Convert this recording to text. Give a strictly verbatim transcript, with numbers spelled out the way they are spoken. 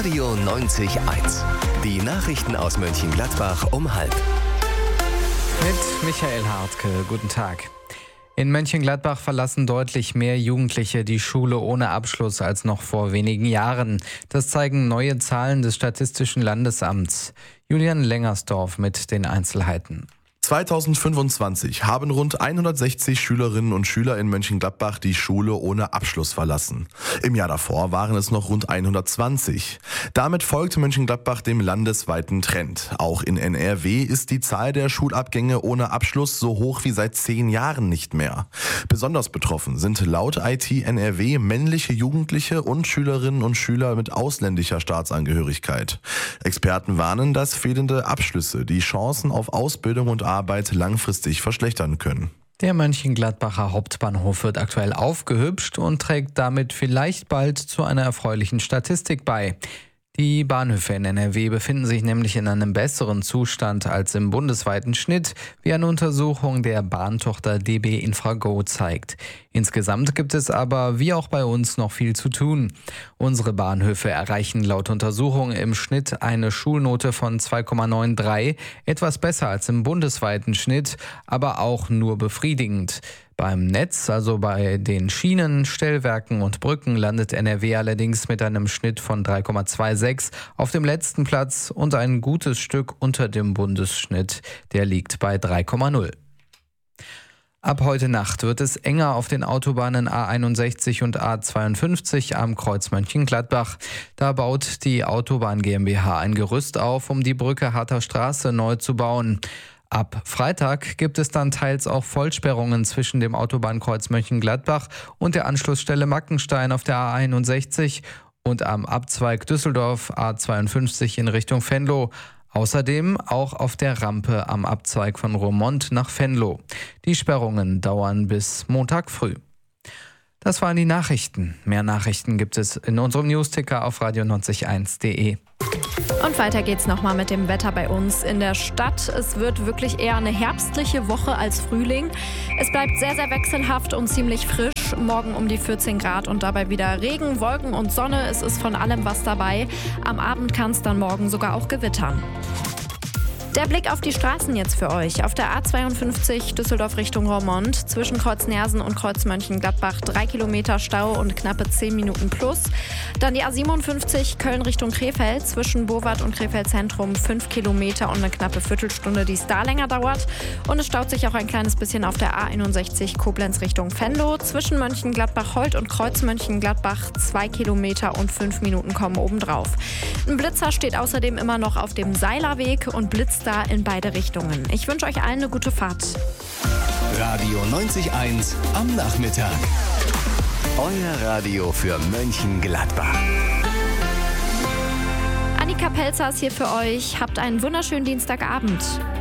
Radio neunzig eins. Die Nachrichten aus Mönchengladbach um halb. Mit Michael Hartke. Guten Tag. In Mönchengladbach verlassen deutlich mehr Jugendliche die Schule ohne Abschluss als noch vor wenigen Jahren. Das zeigen neue Zahlen des Statistischen Landesamts. Julian Lengersdorf mit den Einzelheiten. zweitausendfünfundzwanzig haben rund hundertsechzig Schülerinnen und Schüler in Mönchengladbach die Schule ohne Abschluss verlassen. Im Jahr davor waren es noch rund hundertzwanzig. Damit folgt Mönchengladbach dem landesweiten Trend. Auch in N R W ist die Zahl der Schulabgänge ohne Abschluss so hoch wie seit zehn Jahren nicht mehr. Besonders betroffen sind laut I T N R W männliche Jugendliche und Schülerinnen und Schüler mit ausländischer Staatsangehörigkeit. Experten warnen, dass fehlende Abschlüsse die Chancen auf Ausbildung und Arbeit langfristig verschlechtern können. Der Mönchengladbacher Hauptbahnhof wird aktuell aufgehübscht und trägt damit vielleicht bald zu einer erfreulichen Statistik bei. Die Bahnhöfe in N R W befinden sich nämlich in einem besseren Zustand als im bundesweiten Schnitt, wie eine Untersuchung der Bahntochter D B Infrago zeigt. Insgesamt gibt es aber, wie auch bei uns, noch viel zu tun. Unsere Bahnhöfe erreichen laut Untersuchung im Schnitt eine Schulnote von zwei Komma dreiundneunzig, etwas besser als im bundesweiten Schnitt, aber auch nur befriedigend. Beim Netz, also bei den Schienen, Stellwerken und Brücken, landet N R W allerdings mit einem Schnitt von drei Komma sechsundzwanzig auf dem letzten Platz und ein gutes Stück unter dem Bundesschnitt. Der liegt bei drei Komma null. Ab heute Nacht wird es enger auf den Autobahnen A einundsechzig und A zweiundfünfzig am Kreuz Mönchengladbach. Da baut die Autobahn GmbH ein Gerüst auf, um die Brücke Harter Straße neu zu bauen. Ab Freitag gibt es dann teils auch Vollsperrungen zwischen dem Autobahnkreuz Mönchengladbach und der Anschlussstelle Mackenstein auf der A einundsechzig und am Abzweig Düsseldorf A zweiundfünfzig in Richtung Venlo. Außerdem auch auf der Rampe am Abzweig von Roermond nach Venlo. Die Sperrungen dauern bis Montag früh. Das waren die Nachrichten. Mehr Nachrichten gibt es in unserem Newsticker auf radio neunzig eins punkt de. Und weiter geht's nochmal mit dem Wetter bei uns in der Stadt. Es wird wirklich eher eine herbstliche Woche als Frühling. Es bleibt sehr, sehr wechselhaft und ziemlich frisch. Morgen um die vierzehn Grad und dabei wieder Regen, Wolken und Sonne. Es ist von allem was dabei. Am Abend kann es dann morgen sogar auch gewittern. Der Blick auf die Straßen jetzt für euch. Auf der A zweiundfünfzig Düsseldorf Richtung Roermond zwischen Kreuz Neersen und Kreuz Mönchengladbach drei Kilometer Stau und knappe zehn Minuten plus. Dann die A siebenundfünfzig Köln Richtung Krefeld zwischen Bowart und Krefeld Zentrum fünf Kilometer und eine knappe Viertelstunde, die es da länger dauert. Und es staut sich auch ein kleines bisschen auf der A einundsechzig Koblenz Richtung Venlo zwischen Mönchengladbach-Holt und Kreuz Mönchengladbach zwei Kilometer und fünf Minuten kommen obendrauf. Ein Blitzer steht außerdem immer noch auf dem Seilerweg und blitzt da in beide Richtungen. Ich wünsche euch allen eine gute Fahrt. Radio neunzig eins am Nachmittag. Euer Radio für Mönchengladbach. Annika Pelzer ist hier für euch. Habt einen wunderschönen Dienstagabend.